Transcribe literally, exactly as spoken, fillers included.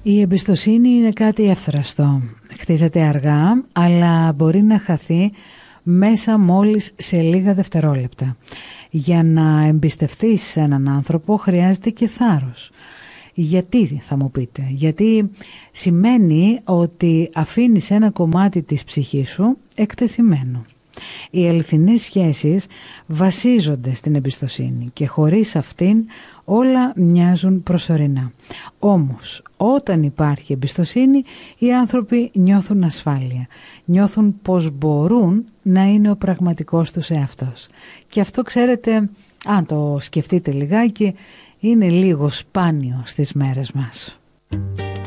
Η εμπιστοσύνη είναι κάτι εύθραστο. Χτίζεται αργά, αλλά μπορεί να χαθεί μέσα μόλις σε λίγα δευτερόλεπτα. Για να εμπιστευτείς έναν άνθρωπο χρειάζεται και θάρρος. Γιατί, θα μου πείτε? Γιατί σημαίνει ότι αφήνεις ένα κομμάτι της ψυχής σου εκτεθειμένο. Οι αληθινές σχέσεις βασίζονται στην εμπιστοσύνη και χωρίς αυτήν όλα μοιάζουν προσωρινά. Όμως όταν υπάρχει εμπιστοσύνη, οι άνθρωποι νιώθουν ασφάλεια, νιώθουν πως μπορούν να είναι ο πραγματικός τους εαυτός. Και αυτό, ξέρετε, αν το σκεφτείτε λιγάκι, είναι λίγο σπάνιο στις μέρες μας.